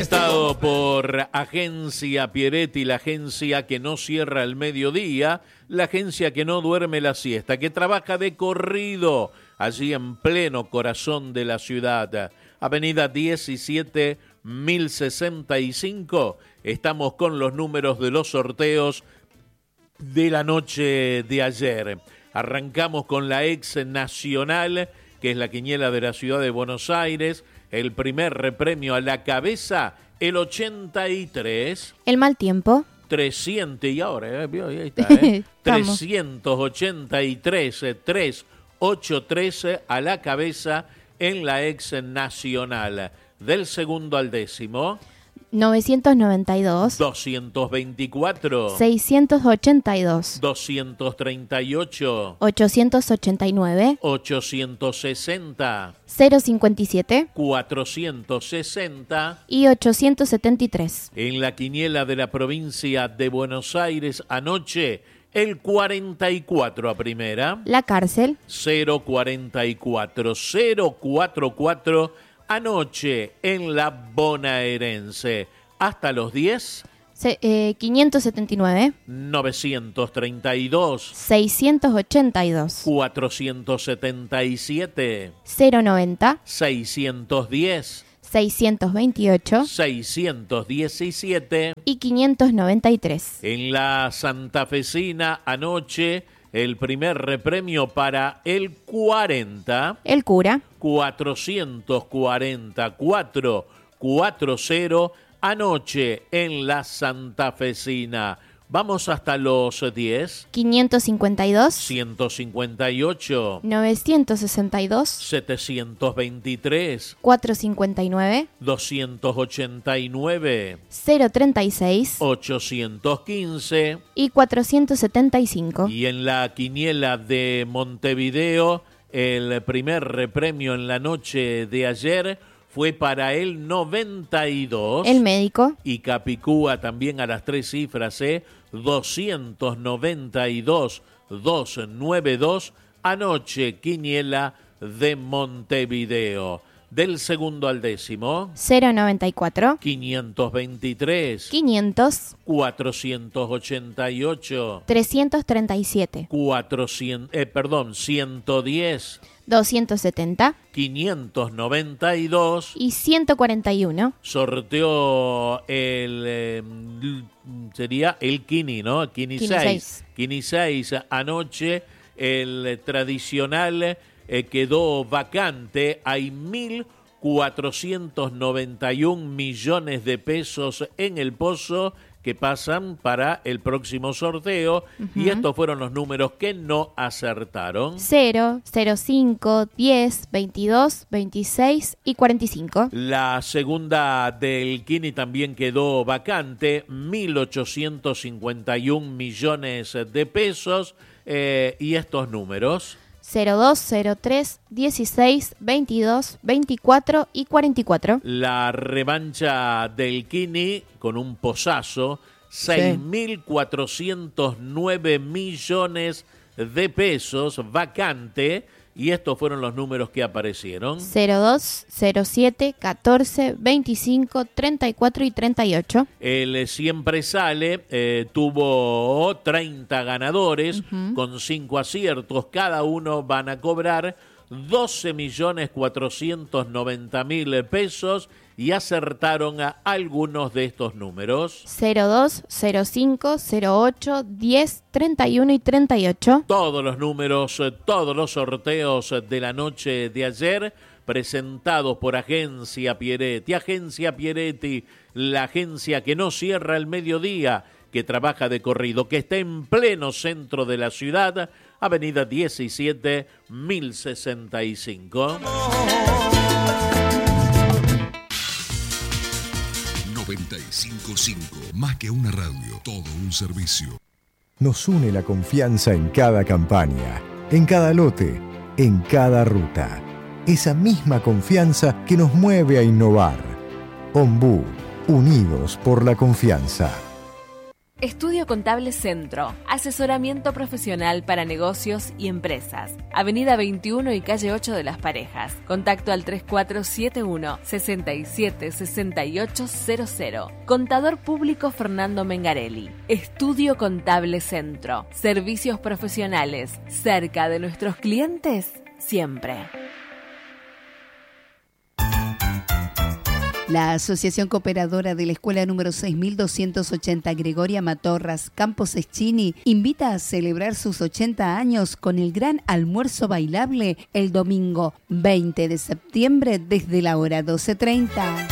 Estado por Agencia Pieretti, la agencia que no cierra el mediodía, la agencia que no duerme la siesta, que trabaja de corrido allí en pleno corazón de la ciudad. Avenida 17, 1065. Estamos con los números de los sorteos de la noche de ayer. Arrancamos con la ex nacional, que es la quiniela de la ciudad de Buenos Aires. El primer repremio a la cabeza, el 83. El mal tiempo. 300, y ahora, ahí está, 383, 383 a la cabeza en la ex nacional. Del segundo al décimo. 992. 224. 682. 238. 889. 860. 057. 460. Y 873. En la quiniela de la provincia de Buenos Aires anoche, el 44 a primera. La cárcel. 044. 044 anoche en la bonaerense. Hasta los 10. 579. 932. 682. 477. 090. 610. 628. 617. Y 593. En la santafesina anoche, el primer repremio para el 40. El cura. 44440 anoche en la santafesina. Vamos hasta los 10. 552. 158. 962. 723. 459. 289. 036. 815. Y 475. Y en la quiniela de Montevideo, el primer repremio en la noche de ayer fue para el 92. El médico. Y Capicúa también a las 3 cifras, 292, 292, anoche quiniela de Montevideo. Del segundo al décimo. 094. 523. 500. 488. 337. 110. 270. 592. Y 141. Sorteó sería el Kini, ¿no? Kini 6. Kini 6 anoche, el tradicional quedó vacante. Hay 1.491 millones de pesos en el pozo que pasan para el próximo sorteo. Y estos fueron los números que no acertaron. 0, 05, 10, 22, 26 y 45. La segunda del Kini también quedó vacante, 1.851 millones de pesos. Y estos números: 02, 03, 16, 22, 24 y 44. La revancha del Kini con un posazo, 6.409 millones de pesos vacante. Y estos fueron los números que aparecieron: 02, 07, 14, 25, 34 y 38. El Siempre Sale tuvo 30 ganadores con 5 aciertos. Cada uno van a cobrar 12.490.000 pesos y acertaron a algunos de estos números: 02, 05, 08, 10, 31 y 38. Todos los números, todos los sorteos de la noche de ayer presentados por Agencia Pieretti. Agencia Pieretti, la agencia que no cierra el mediodía, que trabaja de corrido, que está en pleno centro de la ciudad, Avenida 17, 1065. 95.5, más que una radio, todo un servicio. Nos une la confianza en cada campaña, en cada lote, en cada ruta. Esa misma confianza que nos mueve a innovar. Ombú, unidos por la confianza. Estudio Contable Centro, asesoramiento profesional para negocios y empresas. Avenida 21 y calle 8 de Las Parejas. Contacto al 3471 67 6800. Contador público Fernando Mengarelli. Estudio Contable Centro. Servicios profesionales cerca de nuestros clientes siempre. La Asociación Cooperadora de la Escuela número 6280 Gregoria Matorras, Campos Eschini, invita a celebrar sus 80 años con el gran almuerzo bailable el domingo 20 de septiembre desde la hora 12:30.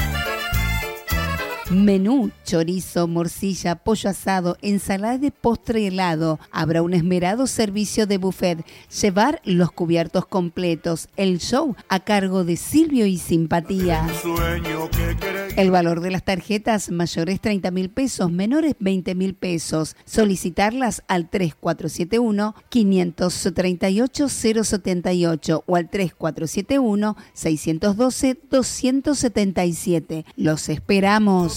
Menú: chorizo, morcilla, pollo asado, ensalada de postre y helado. Habrá un esmerado servicio de buffet. Llevar los cubiertos completos. El show a cargo de Silvio y Simpatía. El valor de las tarjetas: mayores 30.000 pesos, menores 20.000 pesos. Solicitarlas al 3471-538-078 o al 3471-612-277. Los esperamos.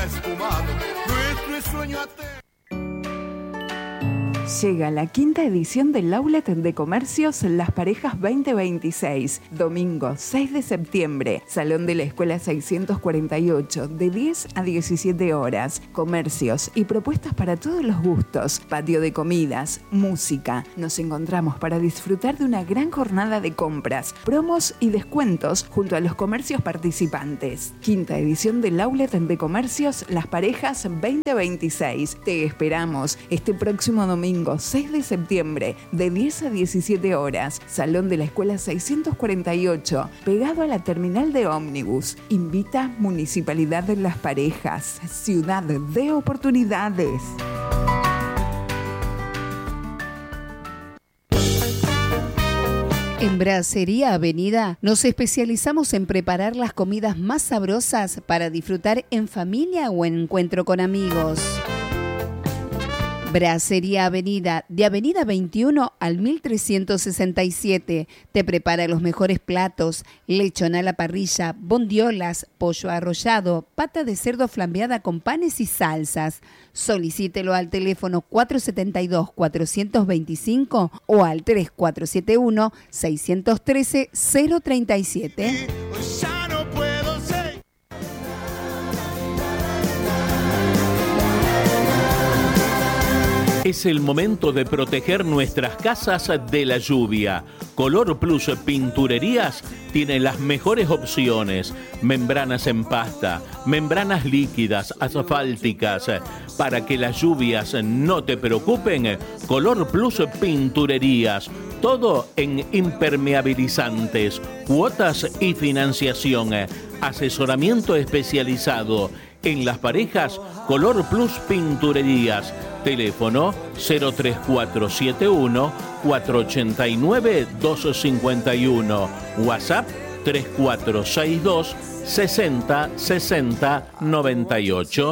Llega la quinta edición del Outlet de Comercios Las Parejas 2026, domingo 6 de septiembre, Salón de la Escuela 648, de 10 a 17 horas. Comercios y propuestas para todos los gustos, patio de comidas, música. Nos encontramos para disfrutar de una gran jornada de compras, promos y descuentos junto a los comercios participantes. Quinta edición del Outlet de Comercios Las Parejas 2026. Te esperamos este próximo domingo 6 de septiembre, de 10 a 17 horas, Salón de la Escuela 648, pegado a la terminal de ómnibus. Invita Municipalidad de Las Parejas, ciudad de oportunidades. En Brasería Avenida nos especializamos en preparar las comidas más sabrosas para disfrutar en familia o en encuentro con amigos. Brasería Avenida, de Avenida 21 al 1367. Te prepara los mejores platos: lechón a la parrilla, bondiolas, pollo arrollado, pata de cerdo flambeada con panes y salsas. Solicítelo al teléfono 472-425 o al 3471-613-037. Es el momento de proteger nuestras casas de la lluvia. Color Plus Pinturerías tiene las mejores opciones: membranas en pasta, membranas líquidas, asfálticas. Para que las lluvias no te preocupen, Color Plus Pinturerías. Todo en impermeabilizantes, cuotas y financiación. Asesoramiento especializado. En Las Parejas, Color Plus Pinturerías. Teléfono 03471 489 251. WhatsApp 3462 60 60 98.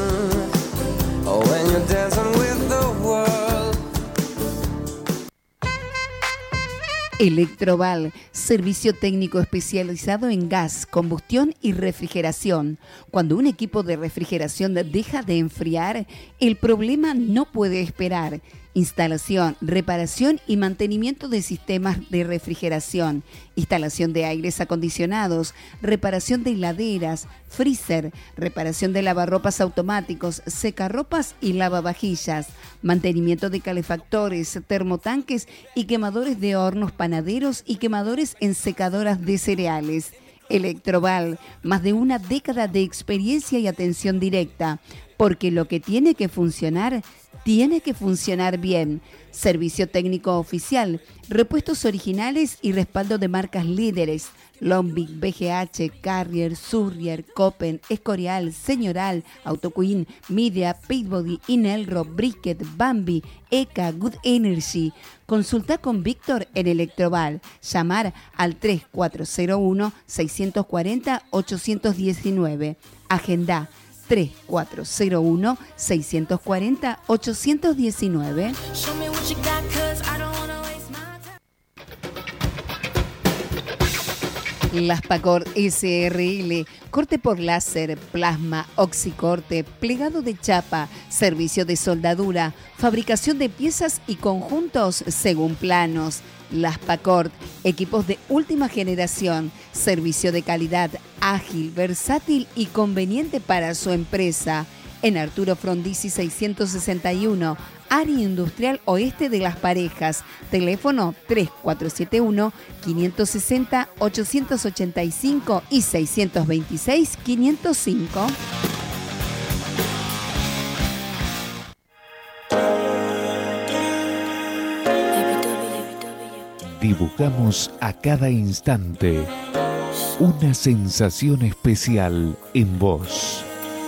Electroval, servicio técnico especializado en gas, combustión y refrigeración. Cuando un equipo de refrigeración deja de enfriar, el problema no puede esperar. Instalación, reparación y mantenimiento de sistemas de refrigeración, instalación de aires acondicionados, reparación de heladeras, freezer, reparación de lavarropas automáticos, secarropas y lavavajillas, mantenimiento de calefactores, termotanques y quemadores de hornos panaderos y quemadores en secadoras de cereales. Electroval, más de una década de experiencia y atención directa, porque lo que tiene que funcionar bien. Servicio técnico oficial, repuestos originales y respaldo de marcas líderes: Lombic, BGH, Carrier, Surrier, Copen, Escorial, Señoral, Autoqueen, Midea, Pitbody, Inelro, Brisket, Bambi, ECA, Good Energy. Consulta con Víctor en Electroval. Llamar al 3401-640-819. Agenda 3401-640-819. Las Pacor SRL, corte por láser, plasma, oxicorte, plegado de chapa, servicio de soldadura, fabricación de piezas y conjuntos según planos. Las Pacor, equipos de última generación, servicio de calidad, ágil, versátil y conveniente para su empresa. En Arturo Frondizi 661, área industrial oeste de Las Parejas. Teléfono 3471-560-885 y 626-505. Dibujamos a cada instante una sensación especial en vos.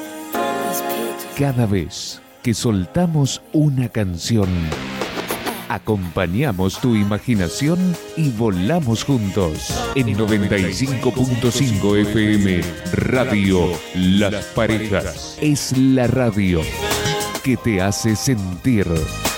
Cada vez que soltamos una canción, acompañamos tu imaginación y volamos juntos. En 95.5 FM, Radio Las Parejas. Es la radio que te hace sentir.